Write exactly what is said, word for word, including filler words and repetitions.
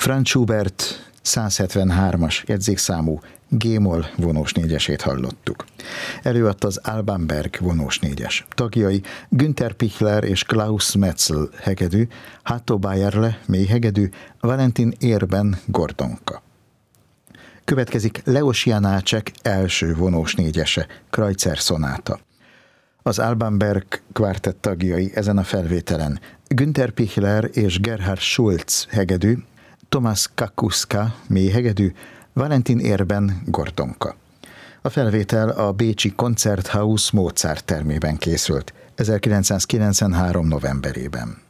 Franz Schubert száz hetvenhármas jegyzékszámú G-moll vonós négyesét hallottuk. Előadta az Alban Berg vonós négyes. Tagjai Günther Pichler és Klaus Metzel hegedű, Hatto Bayerle mély hegedű, Valentin Érben gordonka. Következik Leos Janácsek első vonós négyese, Kreutzer szonáta. Az Alban Berg kvártett tagjai ezen a felvételen Günther Pichler és Gerhard Schulz hegedű, Thomas Kakuska mély hegedű, Valentin Érben gordonka. A felvétel a bécsi Konzerthaus Mozart termében készült ezerkilencszázkilencvenhárom novemberében.